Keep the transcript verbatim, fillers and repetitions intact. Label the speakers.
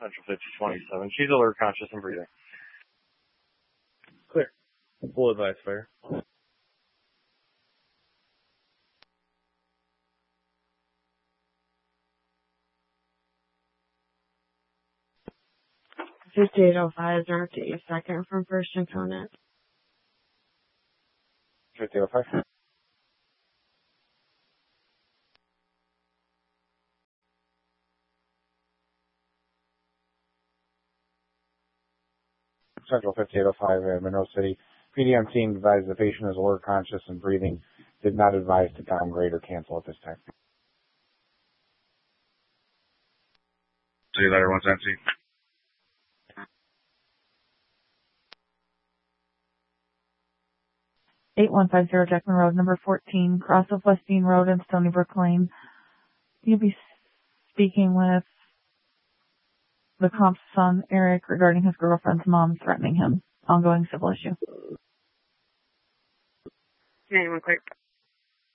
Speaker 1: Central fifty twenty-seven. She's alert, conscious, and breathing.
Speaker 2: Clear. Full advice, fire.
Speaker 3: fifty-eight oh five, direct to East second from first component.
Speaker 4: fifty-eight oh five. Central fifty-eight oh five, uh, Monroe City. P D on scene advised the patient is alert, conscious, and breathing. Did not advise to downgrade or cancel at this time.
Speaker 5: See you later, once empty.
Speaker 6: eight one five zero Jackman Road, number fourteen, cross of Westine Road and Stony Brook Lane. You'll be speaking with the comp's son, Eric, regarding his girlfriend's mom threatening him. Ongoing civil issue.
Speaker 3: Anyone quick?